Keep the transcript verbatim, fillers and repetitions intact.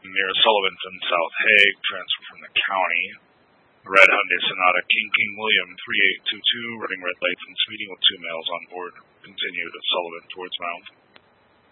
near Sullivanton, South Hague, transfer from the county. Red Hyundai Sonata King King William three eight two two, running red lights and speeding with two males on board. Continued at Sullivan towards Mount.